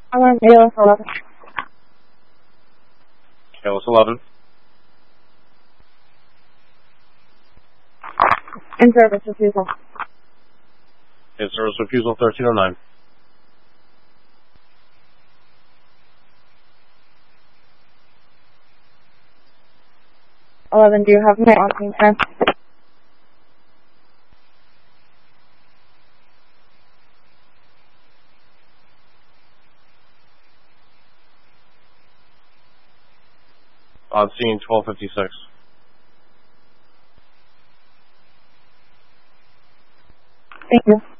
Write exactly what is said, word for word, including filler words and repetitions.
I'm on A L S eleven. A L S eleven. In service refusal. In service refusal thirteen oh nine. eleven, do you have my on scene time? On scene twelve fifty-six. Thank you.